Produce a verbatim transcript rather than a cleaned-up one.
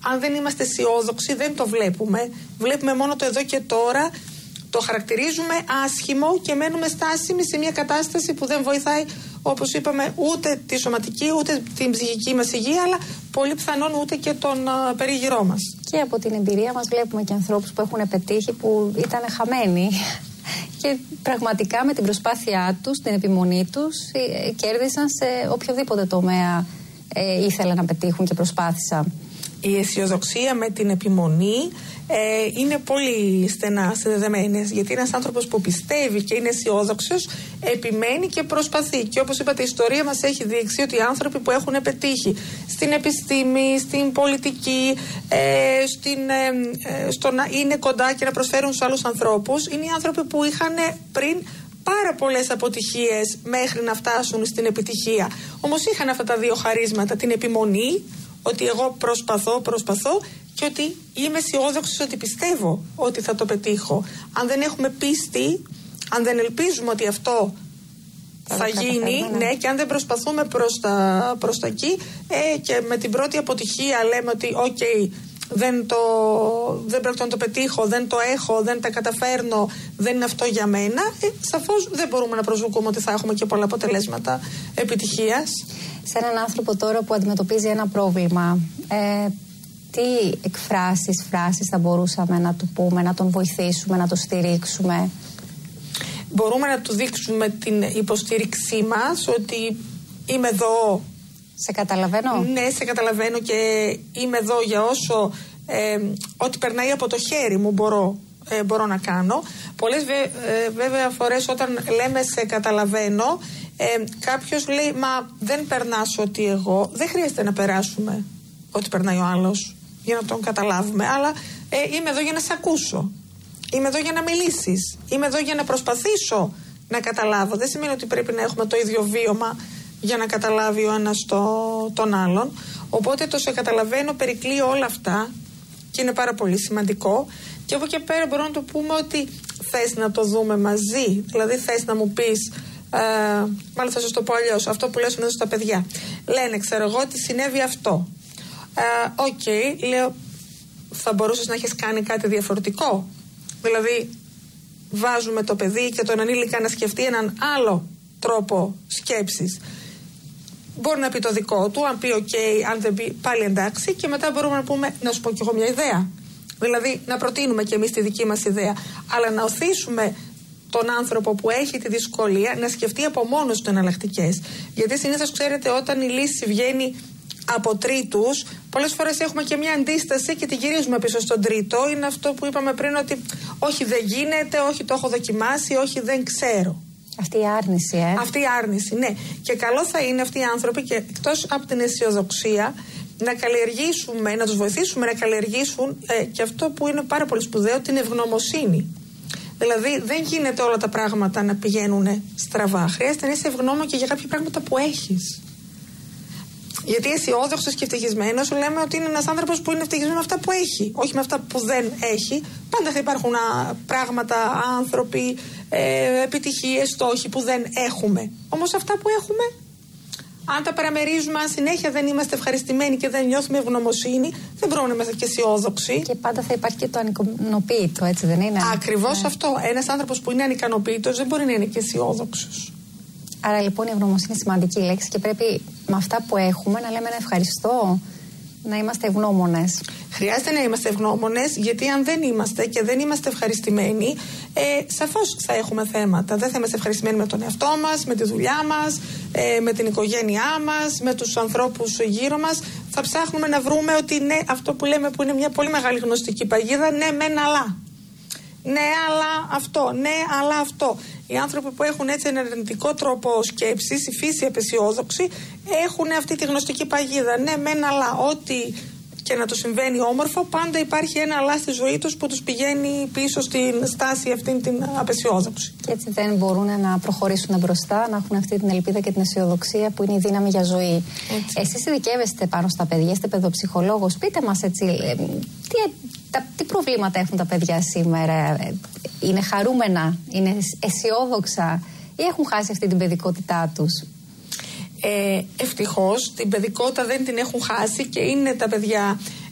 Αν δεν είμαστε αισιόδοξοι, δεν το βλέπουμε. Βλέπουμε μόνο το εδώ και τώρα. Το χαρακτηρίζουμε άσχημο και μένουμε στάσιμοι σε μια κατάσταση που δεν βοηθάει, όπως είπαμε, ούτε τη σωματική ούτε την ψυχική μας υγεία, αλλά πολύ πιθανόν ούτε και τον uh, περίγυρό μας. Και από την εμπειρία μας βλέπουμε και ανθρώπους που έχουν πετύχει που ήταν χαμένοι και πραγματικά με την προσπάθειά τους, την επιμονή τους, ε, κέρδισαν σε οποιοδήποτε τομέα ε, ήθελαν να πετύχουν και προσπάθησαν. Η αισιοδοξία με την επιμονή ε, είναι πολύ στενά συνδεδεμένες, γιατί ένας άνθρωπος που πιστεύει και είναι αισιόδοξος επιμένει και προσπαθεί. Και όπως είπατε, η ιστορία μας έχει δείξει ότι οι άνθρωποι που έχουν πετύχει στην επιστήμη, στην πολιτική, ε, στην, ε, στο να είναι κοντά και να προσφέρουν στους άλλους ανθρώπους, είναι οι άνθρωποι που είχαν πριν πάρα πολλές αποτυχίες μέχρι να φτάσουν στην επιτυχία. Όμως είχαν αυτά τα δύο χαρίσματα, την επιμονή, ότι εγώ προσπαθώ, προσπαθώ και ότι είμαι αισιόδοξος ότι πιστεύω ότι θα το πετύχω. Αν δεν έχουμε πίστη, αν δεν ελπίζουμε ότι αυτό θα, θα γίνει, ναι. ναι, και αν δεν προσπαθούμε προς τα, προς τα εκεί ε, και με την πρώτη αποτυχία λέμε ότι οκ, okay, δεν, το, δεν πρέπει να το πετύχω, δεν το έχω, δεν τα καταφέρνω, δεν είναι αυτό για μένα, ε, σαφώς δεν μπορούμε να προσδοκούμε ότι θα έχουμε και πολλά αποτελέσματα επιτυχίας. Σε έναν άνθρωπο τώρα που αντιμετωπίζει ένα πρόβλημα, ε, τι εκφράσεις, φράσεις θα μπορούσαμε να του πούμε, να τον βοηθήσουμε, να τον στηρίξουμε? Μπορούμε να του δείξουμε την υποστήριξή μας, ότι είμαι εδώ. Σε καταλαβαίνω. Ναι, σε καταλαβαίνω και είμαι εδώ για όσο ε, ό,τι περνάει από το χέρι μου μπορώ, ε, μπορώ να κάνω. Πολλές βέ, ε, βέβαια φορές όταν λέμε σε καταλαβαίνω, ε, κάποιος λέει μα δεν περνάς ό,τι εγώ. Δεν χρειάζεται να περάσουμε ό,τι περνάει ο άλλος για να τον καταλάβουμε, αλλά ε, είμαι εδώ για να σε ακούσω. Είμαι εδώ για να μιλήσεις. Είμαι εδώ για να προσπαθήσω να καταλάβω. Δεν σημαίνει ότι πρέπει να έχουμε το ίδιο βίωμα για να καταλάβει ο ένας το, τον άλλον. Οπότε το σε καταλαβαίνω περικλεί όλα αυτά και είναι πάρα πολύ σημαντικό. Και από εκεί πέρα μπορούμε να το πούμε ότι θες να το δούμε μαζί. Δηλαδή θες να μου πεις, ε, μάλλον θα σας το πω αλλιώς, αυτό που λέω συνήθως στα παιδιά. Λένε, ξέρω εγώ, ότι συνέβη αυτό. Οκ, ε, okay, λέω, θα μπορούσες να έχεις κάνει κάτι διαφορετικό? Δηλαδή βάζουμε το παιδί και τον ανήλικα να σκεφτεί έναν άλλο τρόπο σκέψης. Μπορεί να πει το δικό του, αν πει οκ, okay, αν δεν πει πάλι εντάξει, και μετά μπορούμε να πούμε, να σου πω κι εγώ μια ιδέα. Δηλαδή να προτείνουμε κι εμείς τη δική μας ιδέα, αλλά να οθήσουμε τον άνθρωπο που έχει τη δυσκολία να σκεφτεί από μόνος του εναλλακτικές. Γιατί συνήθως ξέρετε, όταν η λύση βγαίνει από τρίτους, πολλές φορές έχουμε και μια αντίσταση και την γυρίζουμε πίσω στον τρίτο. Είναι αυτό που είπαμε πριν, ότι όχι δεν γίνεται, όχι το έχω δοκιμάσει, όχι δεν ξέρω. Αυτή η άρνηση, ε. Αυτή η άρνηση, ναι. Και καλό θα είναι αυτοί οι άνθρωποι, και εκτός από την αισιοδοξία, να καλλιεργήσουμε, να τους βοηθήσουμε να καλλιεργήσουν ε, και αυτό που είναι πάρα πολύ σπουδαίο, την ευγνωμοσύνη. Δηλαδή δεν γίνεται όλα τα πράγματα να πηγαίνουν στραβά. Χρειάζεται να είσαι ευγνώμων και για κάποια πράγματα που έχεις. Γιατί αισιόδοξος και ευτυχισμένος λέμε ότι είναι ένας άνθρωπος που είναι ευτυχισμένος με αυτά που έχει, όχι με αυτά που δεν έχει. Πάντα θα υπάρχουν α, πράγματα, άνθρωποι, ε, επιτυχίες, στόχοι που δεν έχουμε. Όμως αυτά που έχουμε, αν τα παραμερίζουμε, αν συνέχεια δεν είμαστε ευχαριστημένοι και δεν νιώθουμε ευγνωμοσύνη, δεν μπορούμε να είμαστε και αισιόδοξοι. Και πάντα θα υπάρχει και το ανικανοποίητο, έτσι δεν είναι? Ακριβώς ναι. Αυτό. Ένας άνθρωπος που είναι ανικανοποίητος δεν μπορεί να είναι και αισιόδοξος. Άρα λοιπόν η ευγνωμοσύνη είναι σημαντική λέξη και πρέπει με αυτά που έχουμε να λέμε ένα ευχαριστώ, να είμαστε ευγνώμονες. Χρειάζεται να είμαστε ευγνώμονες, γιατί αν δεν είμαστε και δεν είμαστε ευχαριστημένοι, ε, σαφώς θα έχουμε θέματα. Δεν θα είμαστε ευχαριστημένοι με τον εαυτό μας, με τη δουλειά μας, ε, με την οικογένειά μας, με τους ανθρώπους γύρω μας. Θα ψάχνουμε να βρούμε ότι ναι, αυτό που λέμε που είναι μια πολύ μεγάλη γνωστική παγίδα, ναι μεν αλλά. Ναι, αλλά αυτό, ναι, αλλά αυτό. Οι άνθρωποι που έχουν έτσι έναν αρνητικό τρόπο σκέψης, η φύση απεσιόδοξη, έχουν αυτή τη γνωστική παγίδα. Ναι, μεν, αλλά ό,τι και να του συμβαίνει όμορφο, πάντα υπάρχει ένα αλλά στη ζωή τους που τους πηγαίνει πίσω στην στάση αυτή την απεσιόδοξη. Και έτσι δεν μπορούν να προχωρήσουν μπροστά, να έχουν αυτή την ελπίδα και την αισιοδοξία που είναι η δύναμη για ζωή. Έτσι. Εσείς ειδικεύεστε πάνω στα παιδιά, είστε παιδοψυχολόγος. Πείτε μας έτσι, τι, τα, τι προβλήματα έχουν τα παιδιά σήμερα? Είναι χαρούμενα, είναι αισιόδοξα ή έχουν χάσει αυτή την παιδικότητά τους? Ε, ευτυχώς την παιδικότητα δεν την έχουν χάσει και είναι τα παιδιά